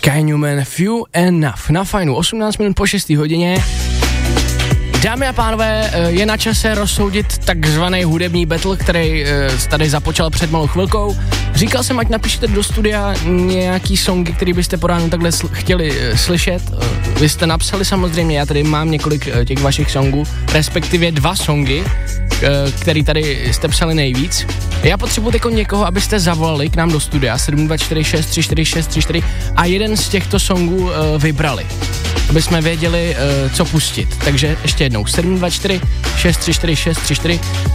Sky Newman, Few Enough. Na fajnu, 18 minut po 6 hodině. Dámy a pánové, je na čase rozsoudit takzvaný hudební battle, který tady započal před malou chvilkou. Říkal jsem, ať napíšete do studia nějaký songy, který byste po ránu takhle chtěli slyšet. Vy jste napsali samozřejmě, já tady mám několik těch vašich songů, respektive 2 songy, který tady jste psali nejvíc. Já potřebuji jako někoho, abyste zavolali k nám do studia 724634634 a jeden z těchto songů vybrali, aby jsme věděli, co pustit. Takže ještě jednou 724634634